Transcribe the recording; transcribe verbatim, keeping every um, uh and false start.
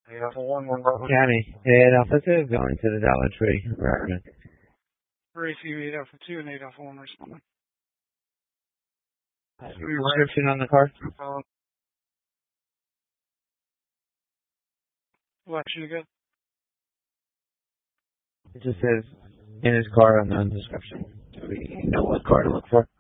eight Alpha one, one Bravo. County, eight Alpha two, going to the Dollar Tree apartment. Receive eight Alpha two and eight Alpha one responding. Description on the car? Election again. It just says in his car unknown description. Do we know what car to look for?